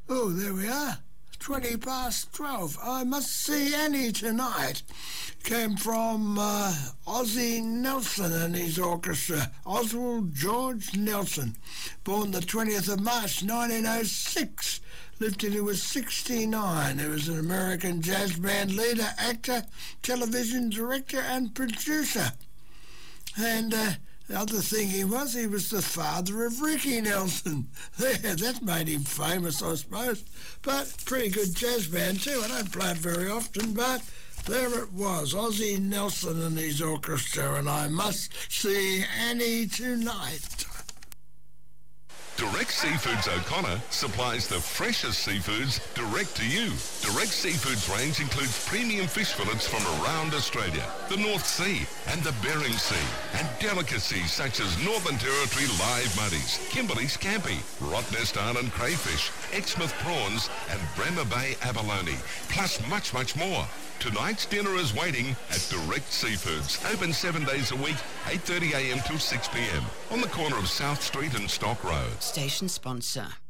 Oh, there we are. 20 past 12. I Must See Annie Tonight came from Ozzie Nelson and his orchestra. Oswald George Nelson, born the 20th of March 1906, lived till he was 69. He was an American jazz band leader, actor, television director and producer. And the other thing he was the father of Ricky Nelson. There, that made him famous, I suppose. But pretty good jazz band too. I don't play it very often, but there it was, Ozzie Nelson and his orchestra, and I Must See Annie Tonight. Direct Seafoods O'Connor supplies the freshest seafoods direct to you. Direct Seafoods range includes premium fish fillets from around Australia, the North Sea and the Bering Sea, and delicacies such as Northern Territory live muddies, Kimberley scampi, Rottnest Island crayfish, Exmouth prawns and Bremer Bay abalone, plus much, much more. Tonight's dinner is waiting at Direct Seafoods. Open 7 days a week, 8:30 a.m. till 6 p.m. on the corner of South Street and Stock Road. Station sponsor.